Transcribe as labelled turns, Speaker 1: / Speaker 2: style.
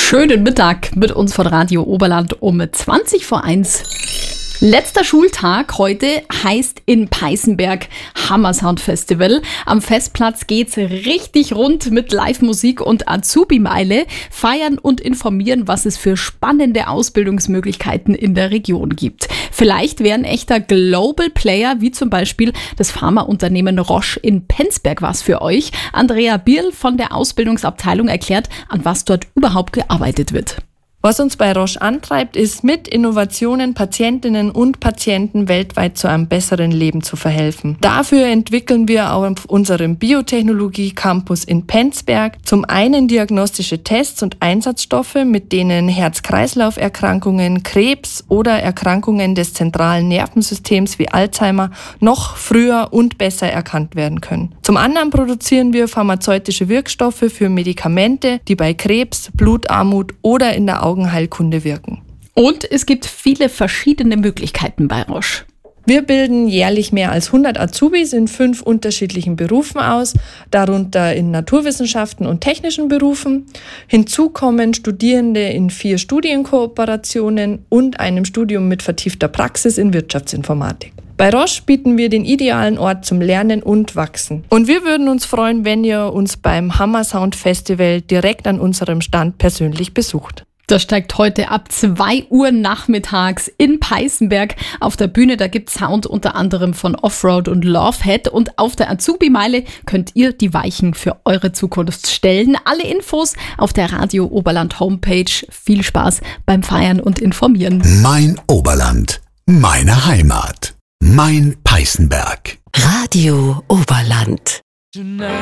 Speaker 1: Schönen Mittag mit uns von Radio Oberland um 20 vor 1. Letzter Schultag heute heißt in Peißenberg Hammersound Festival. Am Festplatz geht's richtig rund mit Live-Musik und Azubi-Meile. Feiern und informieren, was es für spannende Ausbildungsmöglichkeiten in der Region gibt. Vielleicht wäre ein echter Global Player, wie zum Beispiel das Pharmaunternehmen Roche in Penzberg was für euch. Andrea Bierl von der Ausbildungsabteilung erklärt, an was dort überhaupt gearbeitet wird.
Speaker 2: Was uns bei Roche antreibt, ist, mit Innovationen Patientinnen und Patienten weltweit zu einem besseren Leben zu verhelfen. Dafür entwickeln wir auf unserem Biotechnologie-Campus in Penzberg zum einen diagnostische Tests und Einsatzstoffe, mit denen Herz-Kreislauf-Erkrankungen, Krebs oder Erkrankungen des zentralen Nervensystems wie Alzheimer noch früher und besser erkannt werden können. Zum anderen produzieren wir pharmazeutische Wirkstoffe für Medikamente, die bei Krebs, Blutarmut oder in der Augenheilkunde wirken.
Speaker 1: Und es gibt viele verschiedene Möglichkeiten bei Roche.
Speaker 2: Wir bilden jährlich mehr als 100 Azubis in 5 unterschiedlichen Berufen aus, darunter in Naturwissenschaften und technischen Berufen. Hinzu kommen Studierende in 4 Studienkooperationen und einem Studium mit vertiefter Praxis in Wirtschaftsinformatik. Bei Roche bieten wir den idealen Ort zum Lernen und Wachsen. Und wir würden uns freuen, wenn ihr uns beim Hammersound Festival direkt an unserem Stand persönlich besucht.
Speaker 1: Das steigt heute ab 2 Uhr nachmittags in Peißenberg auf der Bühne. Da gibt es Sound unter anderem von Offroad und Lovehead. Und auf der Azubi-Meile könnt ihr die Weichen für eure Zukunft stellen. Alle Infos auf der Radio Oberland Homepage. Viel Spaß beim Feiern und Informieren.
Speaker 3: Mein Oberland, meine Heimat, mein Peißenberg.
Speaker 4: Radio Oberland.